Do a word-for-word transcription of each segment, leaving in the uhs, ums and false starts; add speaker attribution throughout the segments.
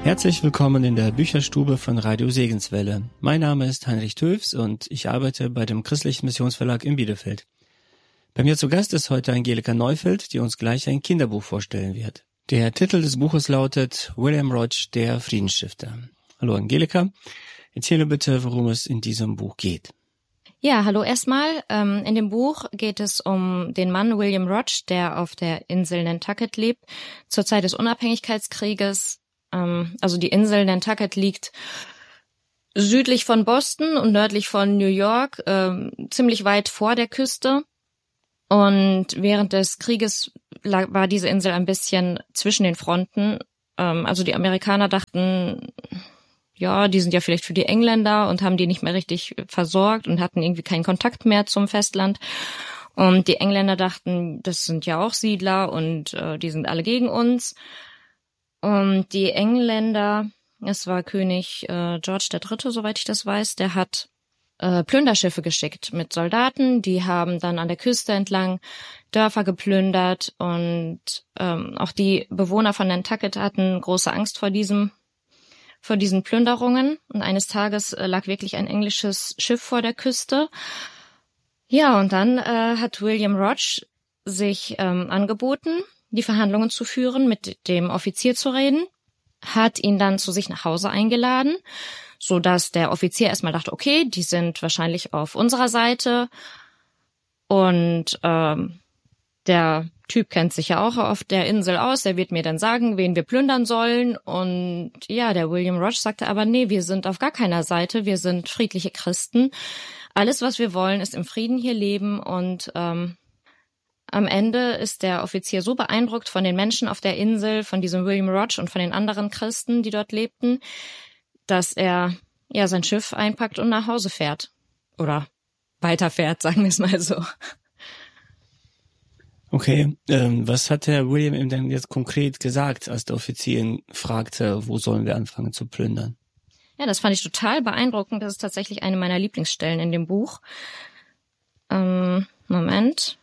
Speaker 1: Herzlich willkommen in der Bücherstube von Radio Segenswelle. Mein Name ist Heinrich Töfs und ich arbeite bei dem Christlichen Missionsverlag in Bielefeld. Bei mir zu Gast ist heute Angelika Neufeld, die uns gleich ein Kinderbuch vorstellen wird. Der Titel des Buches lautet William Roach, der Friedensstifter. Hallo Angelika, erzähle bitte, worum es in diesem Buch geht.
Speaker 2: Ja, hallo erstmal. Ähm, in dem Buch geht es um den Mann William Roach, der auf der Insel Nantucket lebt, zur Zeit des Unabhängigkeitskrieges. Ähm, also die Insel Nantucket liegt südlich von Boston und nördlich von New York, ähm, ziemlich weit vor der Küste. Und während des Krieges lag, war diese Insel ein bisschen zwischen den Fronten. Ähm, also die Amerikaner dachten, ja, die sind ja vielleicht für die Engländer und haben die nicht mehr richtig versorgt und hatten irgendwie keinen Kontakt mehr zum Festland. Und die Engländer dachten, das sind ja auch Siedler und äh, die sind alle gegen uns. Und die Engländer, es war König äh, George der Dritte, soweit ich das weiß, der hat äh, Plünderschiffe geschickt mit Soldaten. Die haben dann an der Küste entlang Dörfer geplündert und ähm, auch die Bewohner von Nantucket hatten große Angst vor diesem vor diesen Plünderungen. Und eines Tages äh, lag wirklich ein englisches Schiff vor der Küste. Ja, und dann äh, hat William Roach sich ähm, angeboten, die Verhandlungen zu führen, mit dem Offizier zu reden, hat ihn dann zu sich nach Hause eingeladen, so dass der Offizier erstmal dachte, okay, die sind wahrscheinlich auf unserer Seite und ähm, der Typ kennt sich ja auch auf der Insel aus, der wird mir dann sagen, wen wir plündern sollen. Und ja, der William Roach sagte aber, nee, wir sind auf gar keiner Seite, wir sind friedliche Christen. Alles, was wir wollen, ist im Frieden hier leben. Und ähm, am Ende ist der Offizier so beeindruckt von den Menschen auf der Insel, von diesem William Roach und von den anderen Christen, die dort lebten, dass er ja sein Schiff einpackt und nach Hause fährt. Oder weiterfährt, sagen wir es mal so.
Speaker 1: Okay, ähm, was hat der William ihm denn jetzt konkret gesagt, als der Offizier ihn fragte, wo sollen wir anfangen zu plündern?
Speaker 2: Ja, das fand ich total beeindruckend. Das ist tatsächlich eine meiner Lieblingsstellen in dem Buch. Ähm, Moment.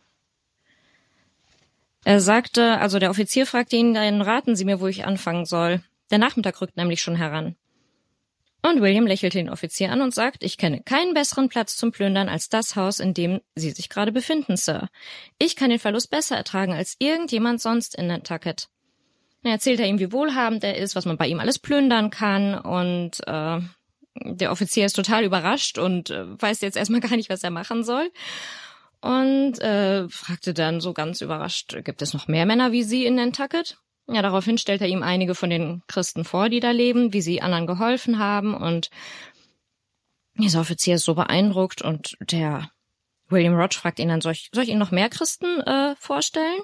Speaker 2: Er sagte, also der Offizier fragte ihn, dann raten Sie mir, wo ich anfangen soll. Der Nachmittag rückt nämlich schon heran. Und William lächelte den Offizier an und sagt, ich kenne keinen besseren Platz zum Plündern als das Haus, in dem Sie sich gerade befinden, Sir. Ich kann den Verlust besser ertragen als irgendjemand sonst in Nantucket. Dann erzählt er ihm, wie wohlhabend er ist, was man bei ihm alles plündern kann und äh, der Offizier ist total überrascht und äh, weiß jetzt erstmal gar nicht, was er machen soll. Und äh, fragte dann so ganz überrascht, gibt es noch mehr Männer wie Sie in Nantucket? Ja, daraufhin stellt er ihm einige von den Christen vor, die da leben, wie sie anderen geholfen haben. Und dieser Offizier ist so beeindruckt und der William Roach fragt ihn dann, soll ich, soll ich Ihnen noch mehr Christen äh, vorstellen?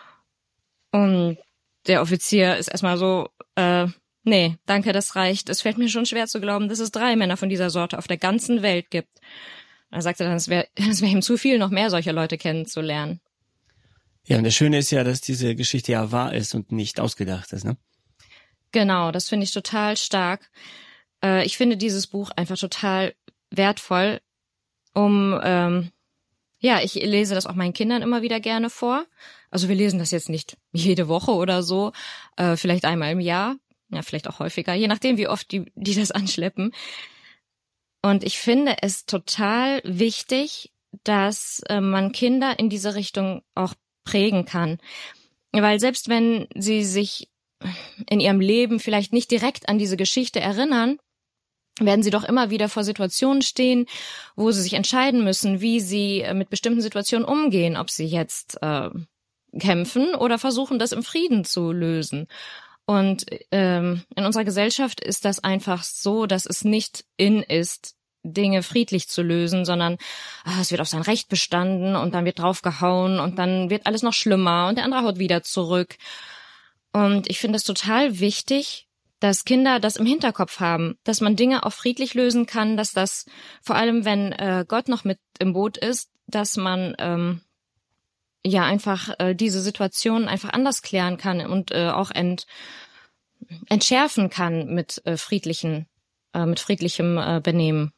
Speaker 2: Und der Offizier ist erstmal so, äh, nee, danke, das reicht. Es fällt mir schon schwer zu glauben, dass es drei Männer von dieser Sorte auf der ganzen Welt gibt. Er sagte dann, es wäre es wär ihm zu viel, noch mehr solche Leute kennenzulernen.
Speaker 1: Ja, und das Schöne ist ja, dass diese Geschichte ja wahr ist und nicht ausgedacht ist, ne?
Speaker 2: Genau, das finde ich total stark. Äh, ich finde dieses Buch einfach total wertvoll, um, ähm, ja, ich lese das auch meinen Kindern immer wieder gerne vor. Also wir lesen das jetzt nicht jede Woche oder so, äh, vielleicht einmal im Jahr, ja, vielleicht auch häufiger, je nachdem, wie oft die, die das anschleppen. Und ich finde es total wichtig, dass äh, man Kinder in diese Richtung auch prägen kann. Weil selbst wenn sie sich in ihrem Leben vielleicht nicht direkt an diese Geschichte erinnern, werden sie doch immer wieder vor Situationen stehen, wo sie sich entscheiden müssen, wie sie mit bestimmten Situationen umgehen, ob sie jetzt äh, kämpfen oder versuchen, das im Frieden zu lösen. Und ähm, in unserer Gesellschaft ist das einfach so, dass es nicht in ist, Dinge friedlich zu lösen, sondern ah, es wird auf sein Recht bestanden und dann wird draufgehauen und dann wird alles noch schlimmer und der andere haut wieder zurück. Und ich finde es total wichtig, dass Kinder das im Hinterkopf haben, dass man Dinge auch friedlich lösen kann, dass das, vor allem wenn äh, Gott noch mit im Boot ist, dass man ähm, ja einfach äh, diese Situation einfach anders klären kann und äh, auch ent, entschärfen kann mit äh, friedlichen, äh, mit friedlichem äh, Benehmen.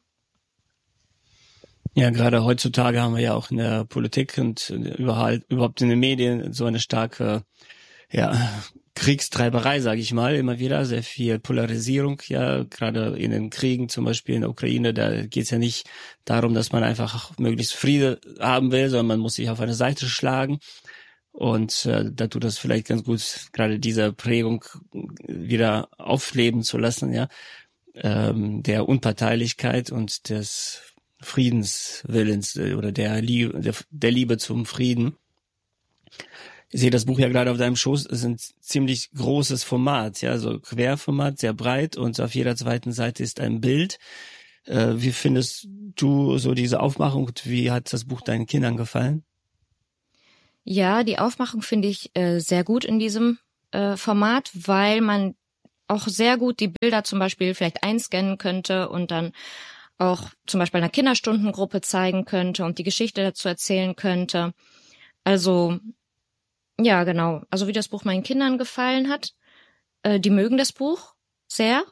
Speaker 1: Ja, gerade heutzutage haben wir ja auch in der Politik und überall, überhaupt in den Medien so eine starke ja, Kriegstreiberei, sage ich mal, immer wieder, sehr viel Polarisierung, ja, gerade in den Kriegen, zum Beispiel in der Ukraine, da geht es ja nicht darum, dass man einfach möglichst Friede haben will, sondern man muss sich auf eine Seite schlagen. Und äh, da tut das vielleicht ganz gut, gerade diese Prägung wieder aufleben zu lassen, ja, ähm, der Unparteilichkeit und des Friedenswillens oder der Liebe, der, der Liebe zum Frieden. Ich sehe das Buch ja gerade auf deinem Schoß, es ist ein ziemlich großes Format, ja, so Querformat, sehr breit, und auf jeder zweiten Seite ist ein Bild. Äh, wie findest du so diese Aufmachung und wie hat das Buch deinen Kindern gefallen?
Speaker 2: Ja, die Aufmachung finde ich äh, sehr gut in diesem äh, Format, weil man auch sehr gut die Bilder zum Beispiel vielleicht einscannen könnte und dann auch zum Beispiel einer Kinderstundengruppe zeigen könnte und die Geschichte dazu erzählen könnte. Also, ja, genau. Also wie das Buch meinen Kindern gefallen hat. Äh, die mögen das Buch sehr.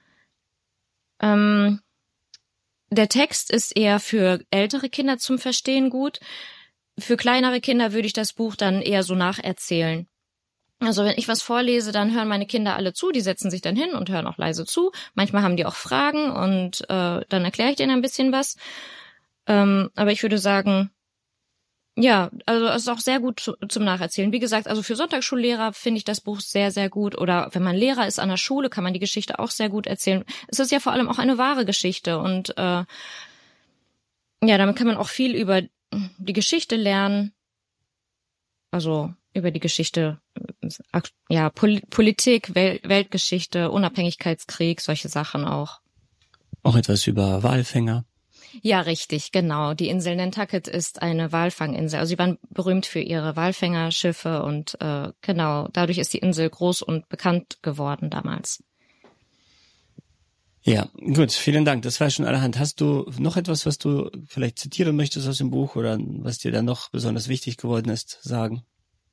Speaker 2: Ähm, der Text ist eher für ältere Kinder zum Verstehen gut. Für kleinere Kinder würde ich das Buch dann eher so nacherzählen. Also wenn ich was vorlese, dann hören meine Kinder alle zu, die setzen sich dann hin und hören auch leise zu. Manchmal haben die auch Fragen und äh, dann erkläre ich denen ein bisschen was. Ähm, aber ich würde sagen, ja, also es ist auch sehr gut zu, zum Nacherzählen. Wie gesagt, also für Sonntagsschullehrer finde ich das Buch sehr, sehr gut. Oder wenn man Lehrer ist an der Schule, kann man die Geschichte auch sehr gut erzählen. Es ist ja vor allem auch eine wahre Geschichte und äh, ja, damit kann man auch viel über die Geschichte lernen, also über die Geschichte, ja, Pol- Politik, Wel- Weltgeschichte, Unabhängigkeitskrieg, solche Sachen auch.
Speaker 1: Auch etwas über Walfänger.
Speaker 2: Ja, richtig, genau. Die Insel Nantucket ist eine Walfanginsel. Also sie waren berühmt für ihre Walfängerschiffe und äh, genau, dadurch ist die Insel groß und bekannt geworden damals.
Speaker 1: Ja, gut, vielen Dank. Das war schon allerhand. Hast du noch etwas, was du vielleicht zitieren möchtest aus dem Buch oder was dir dann noch besonders wichtig geworden ist, sagen?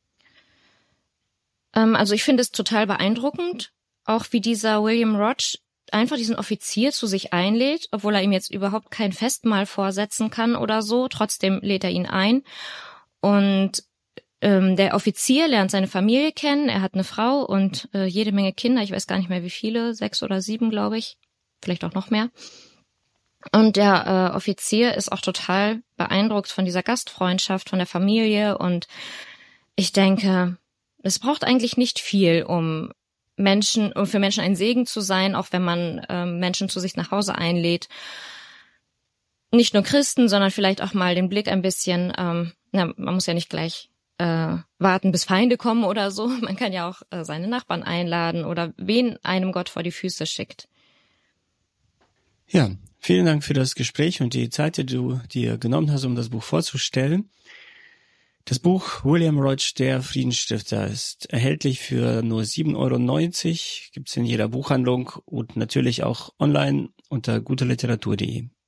Speaker 2: Ähm, also ich finde es total beeindruckend, auch wie dieser William Roach einfach diesen Offizier zu sich einlädt, obwohl er ihm jetzt überhaupt kein Festmahl vorsetzen kann oder so. Trotzdem lädt er ihn ein. Und ähm, der Offizier lernt seine Familie kennen. Er hat eine Frau und äh, jede Menge Kinder. Ich weiß gar nicht mehr wie viele, sechs oder sieben, glaube ich. Vielleicht auch noch mehr. Und der äh, Offizier ist auch total beeindruckt von dieser Gastfreundschaft, von der Familie. Und ich denke, es braucht eigentlich nicht viel, um Menschen, um für Menschen ein Segen zu sein, auch wenn man ähm, Menschen zu sich nach Hause einlädt. Nicht nur Christen, sondern vielleicht auch mal den Blick ein bisschen, ähm, na, man muss ja nicht gleich äh, warten, bis Feinde kommen oder so. Man kann ja auch äh, seine Nachbarn einladen oder wen einem Gott vor die Füße schickt.
Speaker 1: Ja, vielen Dank für das Gespräch und die Zeit, die du dir genommen hast, um das Buch vorzustellen. Das Buch William Roach, der Friedensstifter, ist erhältlich für nur sieben Euro neunzig, gibt's in jeder Buchhandlung und natürlich auch online unter guteliteratur punkt de.